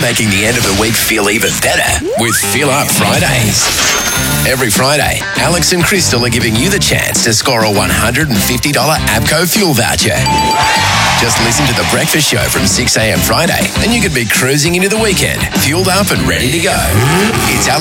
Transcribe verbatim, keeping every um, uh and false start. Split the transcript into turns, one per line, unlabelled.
making the end of the week feel even better with Fill Up Fridays. Every Friday, Alex and Crystal are giving you the chance to score a one hundred fifty dollars ABCO fuel voucher. Just listen to The Breakfast Show from six a.m. Friday and you could be cruising into the weekend, fueled up and ready to go. It's Alex